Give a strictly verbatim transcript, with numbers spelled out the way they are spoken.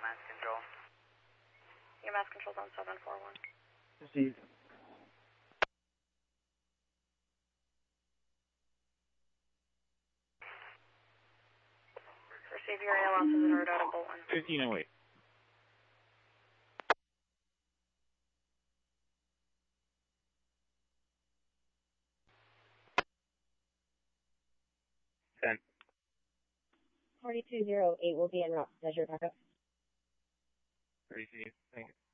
mass control. Your mass control's on seven four one. Received. Receive your A L S as an order out of Bolton. fifteen oh eight. ten. forty-two oh eight will be en route to Desert Backup. Received. Thank you.